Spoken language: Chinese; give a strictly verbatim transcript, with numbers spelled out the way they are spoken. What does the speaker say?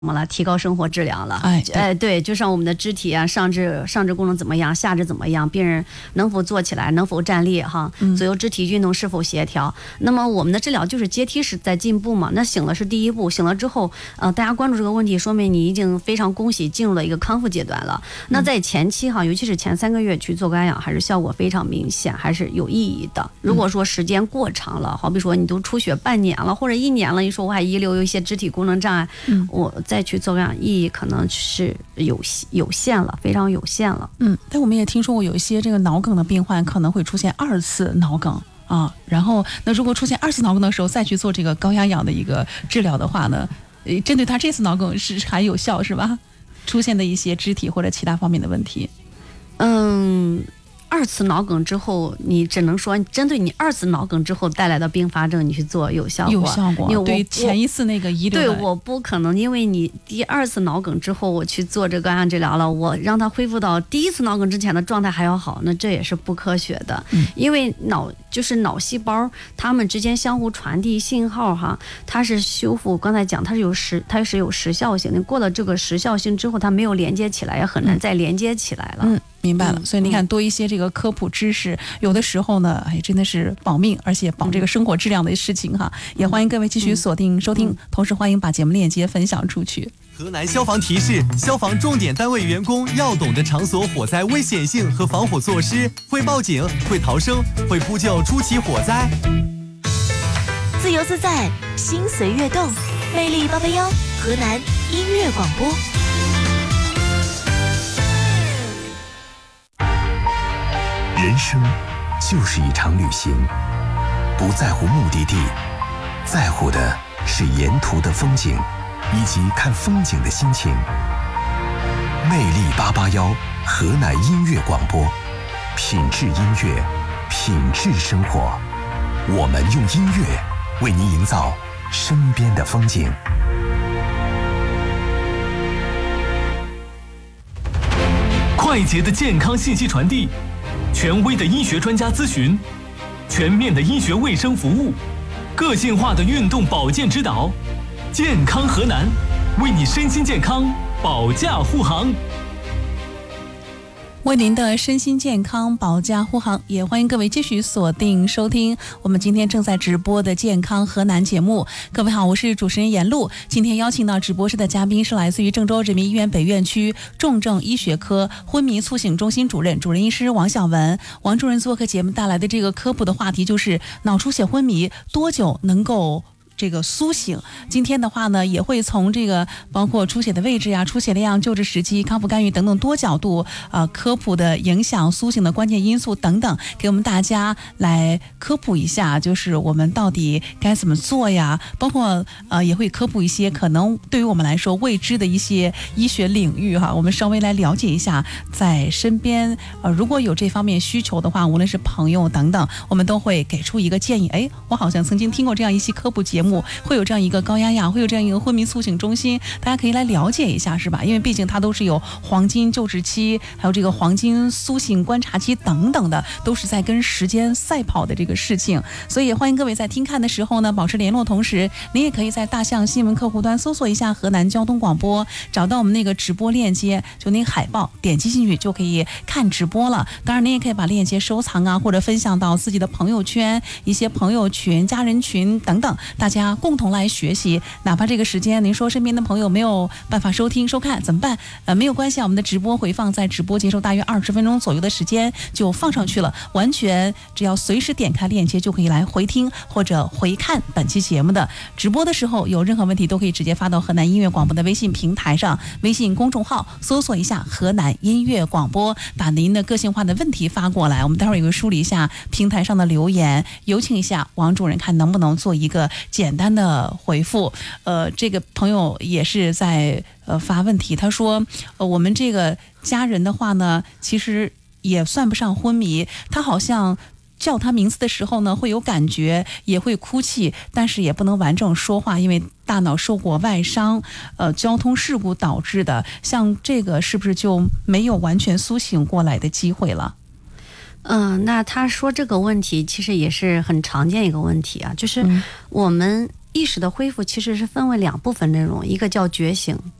怎么了？提高生活质量了。 哎， 哎，对，就像我们的肢体啊，上肢上肢功能怎么样，下肢怎么样，病人能否坐起来，能否站立哈，左右肢体运动是否协调。嗯、那么我们的治疗就是阶梯式在进步嘛。那醒了是第一步，醒了之后，呃，大家关注这个问题，说明你已经非常恭喜进入了一个康复阶段了。那在前期哈，尤其是前三个月去做肝氧，还是效果非常明显，还是有意义的。如果说时间过长了，好比说你都出血半年了或者一年了，你说我还遗留有一些肢体功能障碍，嗯、我再去做肝氧意义可能是有有限了，非常有限了。 嗯，但我们也听说过有一些这个脑梗的病患可能会出现二次脑梗啊，然后那如果出现二次脑梗的时候再去做这个高压氧的一个治疗的话呢，针对他这次脑梗是还有效是吧？出现的一些肢体或者其他方面的问题， 嗯。二次脑梗之后，你只能说针对你二次脑梗之后带来的并发症，你去做有效果。 有效果。对前一次那个遗留。 对，我不可能因为你第二次脑梗之后，我去做这个肝氧治疗了，我让它恢复到第一次脑梗之前的状态还要好，那这也是不科学的。嗯、因为脑就是脑细胞，它们之间相互传递信号哈，它是修复。刚才讲它是有时它是有时效性的，过了这个时效性之后，它没有连接起来，也很难再连接起来了。 嗯。明白了，所以你看多一些这个科普知识，嗯、有的时候呢，哎，真的是保命，而且保这个生活质量的事情哈。嗯、也欢迎各位继续锁定收听，嗯、同时欢迎把节目链接分享出去。 河南消防提示：消防重点单位员工要懂得场所火灾危险性和防火措施，会报警，会逃生，会扑救初期火灾。 自由自在，心随悦动，魅力八八幺，河南音乐广播。 人生就是一场旅行，不在乎目的地，在乎的是沿途的风景以及看风景的心情。魅力八八幺，河南音乐广播，品质音乐，品质生活。我们用音乐为您营造身边的风景。 快捷的健康信息传递，权威的医学专家咨询，全面的医学卫生服务，个性化的运动保健指导，健康河南，为你身心健康保驾护航。 为您的身心健康保驾护航，也欢迎各位继续锁定收听我们今天正在直播的健康河南节目。各位好，我是主持人严露。今天邀请到直播室的嘉宾是来自于郑州人民医院北院区重症医学科昏迷促醒中心主任主任医师王晓文。王主任做客节目带来的这个科普的话题就是脑出血昏迷多久能够这个苏醒。今天的话呢，也会从这个包括出血的位置呀、出血量、救治时机、康复干预等等多角度啊、呃、科普的影响苏醒的关键因素等等，给我们大家来科普一下，就是我们到底该怎么做呀？包括呃也会科普一些可能对于我们来说未知的一些医学领域哈，我们稍微来了解一下，在身边呃如果有这方面需求的话，无论是朋友等等，我们都会给出一个建议。哎，我好像曾经听过这样一期科普节目。会有这样一个高压氧，会有这样一个昏迷促醒中心，大家可以来了解一下，是吧？因为毕竟它都是有黄金救治期，还有这个黄金苏醒观察期等等的，都是在跟时间赛跑的这个事情。所以也欢迎各位在听看的时候呢，保持联络，同时您也可以在大象新闻客户端搜索一下河南交通广播，找到我们那个直播链接，就那个海报，点击进去就可以看直播了。当然您也可以把链接收藏啊，或者分享到自己的朋友圈、一些朋友群、家人群等等，大家共同来学习。哪怕这个时间您说身边的朋友没有办法收听收看怎么办？呃，没有关系啊，我们的直播回放在直播结束大约二十分钟左右的时间就放上去了，完全只要随时点开链接就可以来回听或者回看本期节目的直播的时候，有任何问题都可以直接发到河南音乐广播的微信平台上，微信公众号搜索一下河南音乐广播，把您的个性化的问题发过来，我们待会儿也会梳理一下平台上的留言，有请一下王主任看能不能做一个简单的回复。呃，这个朋友也是在呃发问题，他说，呃，我们这个家人的话呢，其实也算不上昏迷，他好像叫他名字的时候呢会有感觉，也会哭泣，但是也不能完整说话，因为大脑受过外伤，呃，交通事故导致的。像这个是不是就没有完全苏醒过来的机会了？ 嗯、呃，那他说这个问题其实也是很常见一个问题啊，就是我们意识的恢复其实是分为两部分内容，一个叫觉醒。